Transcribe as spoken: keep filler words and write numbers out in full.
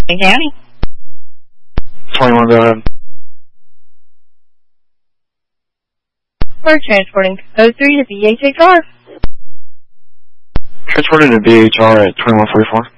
County. twenty-one, go ahead. We're transporting oh three to B H H R. Transported to B H R at twenty-one forty-four.